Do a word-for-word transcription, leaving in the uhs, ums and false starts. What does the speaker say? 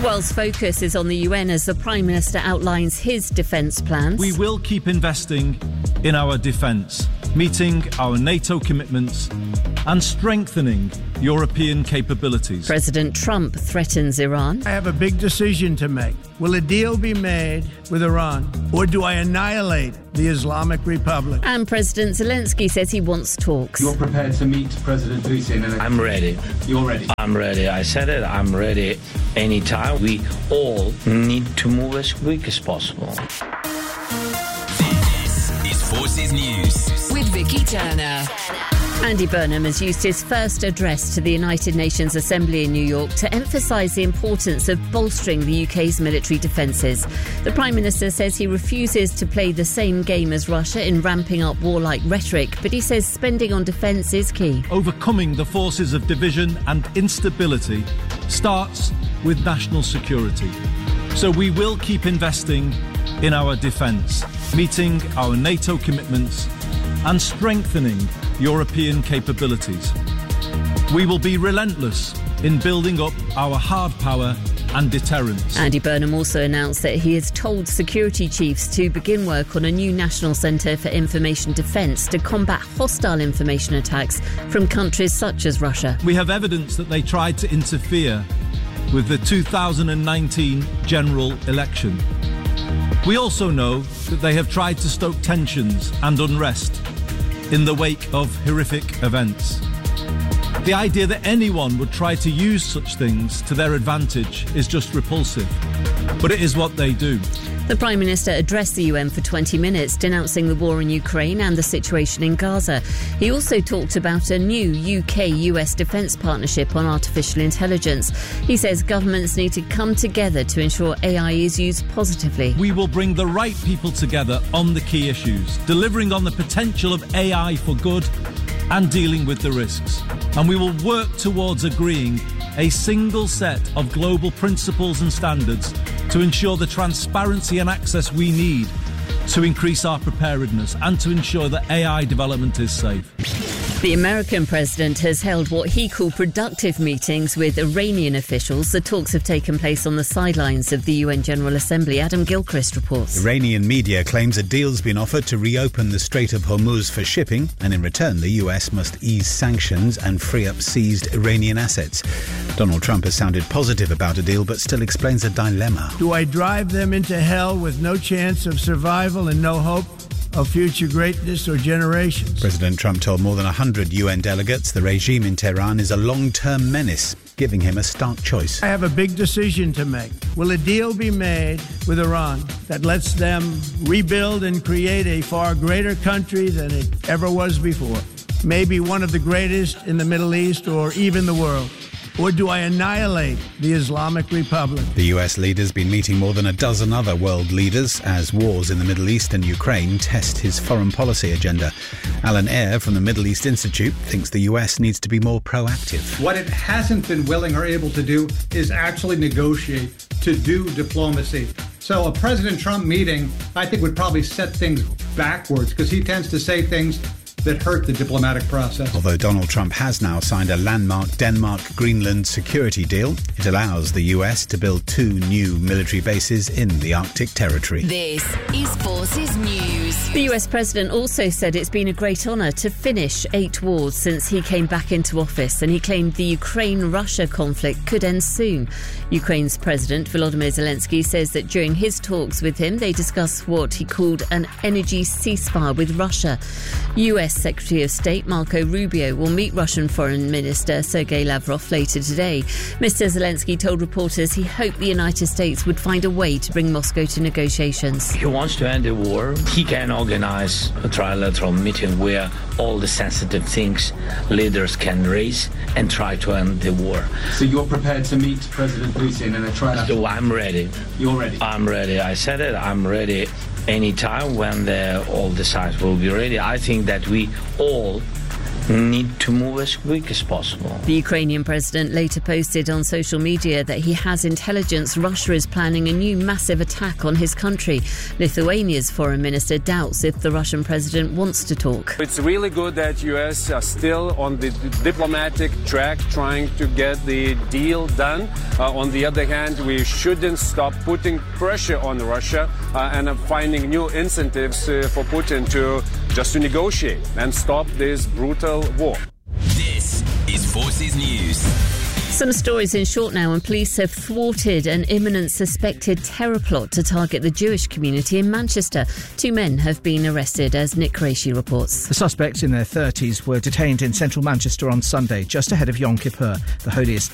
world's focus is on the U N as the Prime Minister outlines his defence plans. We will keep investing in our defence, meeting our NATO commitments and strengthening European capabilities. President Trump threatens Iran. I have a big decision to make. Will a deal be made with Iran, or do I annihilate the Islamic Republic? And President Zelensky says he wants talks. You're prepared to meet President Putin? And I'm ready. You're ready? I'm ready. I said it. I'm ready anytime. We all need to move as quick as possible. This is Forces News with Vicky Turner. Andy Burnham has used his first address to the United Nations Assembly in New York to emphasise the importance of bolstering the U K's military defences. The Prime Minister says he refuses to play the same game as Russia in ramping up warlike rhetoric, but he says spending on defence is key. Overcoming the forces of division and instability starts with national security. So we will keep investing in our defence, meeting our NATO commitments and strengthening European capabilities. We will be relentless in building up our hard power and deterrence. Andy Burnham also announced that he has told security chiefs to begin work on a new National Centre for Information Defence to combat hostile information attacks from countries such as Russia. We have evidence that they tried to interfere with the two thousand nineteen general election. We also know that they have tried to stoke tensions and unrest in the wake of horrific events. The idea that anyone would try to use such things to their advantage is just repulsive, but it is what they do. The Prime Minister addressed the U N for twenty minutes, denouncing the war in Ukraine and the situation in Gaza. He also talked about a new U K U S defence partnership on artificial intelligence. He says governments need to come together to ensure A I is used positively. We will bring the right people together on the key issues, delivering on the potential of A I for good and dealing with the risks. And we will work towards agreeing a single set of global principles and standards to ensure the transparency and access we need to increase our preparedness and to ensure that A I development is safe. The American president has held what he called productive meetings with Iranian officials. The talks have taken place on the sidelines of the U N General Assembly. Adam Gilchrist reports. Iranian media claims a deal's been offered to reopen the Strait of Hormuz for shipping, and in return the U S must ease sanctions and free up seized Iranian assets. Donald Trump has sounded positive about a deal, but still explains a dilemma. Do I drive them into hell with no chance of survival and no hope of future greatness or generations? President Trump told more than one hundred U N delegates the regime in Tehran is a long-term menace, giving him a stark choice. I have a big decision to make. Will a deal be made with Iran that lets them rebuild and create a far greater country than it ever was before? Maybe one of the greatest in the Middle East or even the world. Or do I annihilate the Islamic Republic? The U S leader's been meeting more than a dozen other world leaders as wars in the Middle East and Ukraine test his foreign policy agenda. Alan Eyre from the Middle East Institute thinks the U S needs to be more proactive. What it hasn't been willing or able to do is actually negotiate, to do diplomacy. So a President Trump meeting, I think, would probably set things backwards because he tends to say things that hurt the diplomatic process. Although Donald Trump has now signed a landmark Denmark-Greenland security deal, it allows the U S to build two new military bases in the Arctic territory. This is Forces News. The U S President also said it's been a great honour to finish eight wars since he came back into office, and he claimed the Ukraine-Russia conflict could end soon. Ukraine's President Volodymyr Zelensky says that during his talks with him, they discussed what he called an energy ceasefire with Russia. U S Secretary of State Marco Rubio will meet Russian Foreign Minister Sergei Lavrov later today. Mister Zelensky told reporters he hoped the United States would find a way to bring Moscow to negotiations. He wants to end the war. He can organize a trilateral meeting where all the sensitive things leaders can raise and try to end the war. So you're prepared to meet President Putin in a trilateral? So I'm ready. You're ready? I'm ready. I said it. I'm ready. Anytime when the, all the sides will be ready. I think that we all need to move as quick as possible. The Ukrainian president later posted on social media that he has intelligence Russia is planning a new massive attack on his country. Lithuania's foreign minister doubts if the Russian president wants to talk. It's really good that U S are still on the diplomatic track trying to get the deal done. Uh, on the other hand, we shouldn't stop putting pressure on Russia uh, and uh, finding new incentives uh, for Putin to just to negotiate and stop this brutal war. This is Forces News. Some stories in short now, and police have thwarted an imminent suspected terror plot to target the Jewish community in Manchester. Two men have been arrested, as Nick Qureshi reports. The suspects in their thirties were detained in central Manchester on Sunday, just ahead of Yom Kippur, the holiest